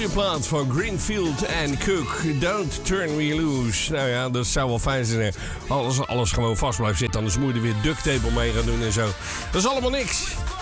Goeie plaat van Greenfield and Cook. Don't turn me loose. Nou ja, dat zou wel fijn zijn. Alles gewoon vast blijft zitten. Anders moet je er weer duct tape omheen gaan doen en zo. Dat is allemaal niks.